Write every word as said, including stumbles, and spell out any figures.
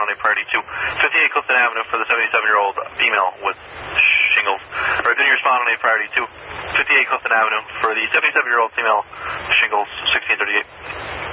a priority two. fifty-eight Clifton Avenue for the seventy-seven-year-old female with shingles. Or did you respond on a priority two? fifty-eight Clifton Avenue for the seventy-seven-year-old female shingles, sixteen thirty-eight.